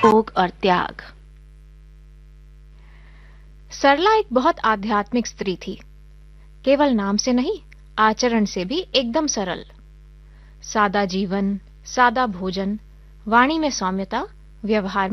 भोग और त्याग। सरला एक बहुत आध्यात्मिक स्त्री थी, केवल नाम से नहीं, आचरण से भी एकदम सरल। सादा जीवन, सादा भोजन, वाणी में सौम्यता, व्यवहार